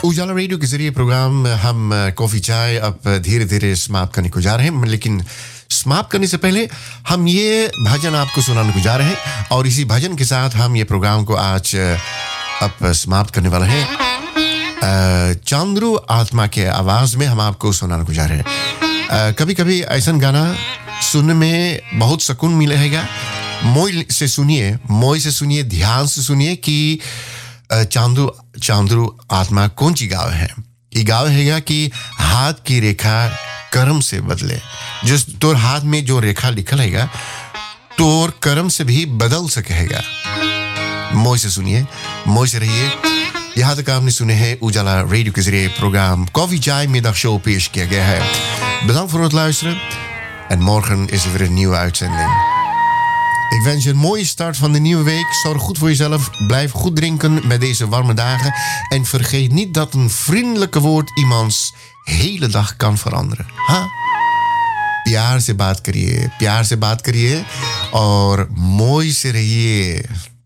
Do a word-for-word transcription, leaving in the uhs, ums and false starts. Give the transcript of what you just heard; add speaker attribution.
Speaker 1: उजाला रेडियो के जरिए प्रोग्राम हम कॉफ़ी चाय अब धीरे धीरे समाप्त करने को जा रहे हैं, लेकिन समाप्त करने से पहले हम ये भजन आपको सुनाने को जा रहे हैं और इसी भजन के साथ हम ये प्रोग्राम को आज अब समाप्त करने वाले हैं। चांद्रू आत्मा के आवाज़ में हम आपको सुनाने को जा रहे हैं। कभी कभी ऐसा गाना सुनने में बहुत सुकून मिलेगा। मोई से सुनिए, मोई से सुनिए, ध्यान से सुनिए कि चांदू चांद्रू आत्मा कौन सी गाव है। ये गाव है कि हाथ की रेखा कर्म से बदले। जिस तोर हाथ में जो रेखा लिखल हैगा तोर कर्म से भी बदल सकेगा। मोई से सुनिए, मोई से रहिए। यहाँ तक आपने सुने हैं उजाला रेडियो के जरिए programme Koffie Chai middag show peers kiya gaya hai. Bedankt voor het luisteren en morgen is er weer een nieuwe uitzending. Ik wens je een mooie start van de nieuwe week. Zorg goed voor jezelf. Blijf goed drinken met deze warme dagen. En vergeet niet dat een vriendelijke woord iemands hele dag kan veranderen. Ha? प्यार से बात करिए, प्यार से बात करिए और मोई से रहिए।